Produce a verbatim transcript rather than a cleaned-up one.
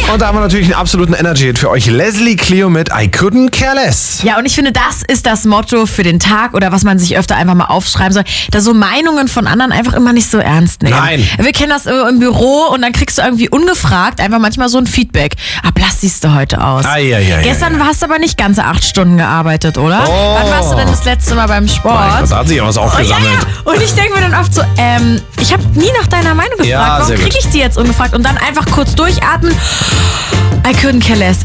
Und da haben wir natürlich einen absoluten Energy-Hit für euch. Leslie Clio mit I Couldn't Care Less. Ja, und ich finde, das ist das Motto für den Tag oder was man sich öfter einfach mal aufschreiben soll, da so Meinungen von anderen einfach immer nicht so ernst nehmen. Nein. Wir kennen das im Büro und dann kriegst du irgendwie ungefragt einfach manchmal so ein Feedback. Ah, blass siehst du heute aus. Ai, ai, ai, Gestern ai. hast du aber nicht ganze acht Stunden gearbeitet, oder? Oh. Wann warst du denn das letzte Mal beim Sport? Mein Gott, da hat sich ja was Oh, ja, aufgesammelt. ja. Und ich denke mir dann oft so, ähm, ich habe nie nach deiner Meinung gefragt. Ja, Warum sehr kriege gut. ich die jetzt ungefragt? Und dann einfach kurz durchatmen. I couldn't care less.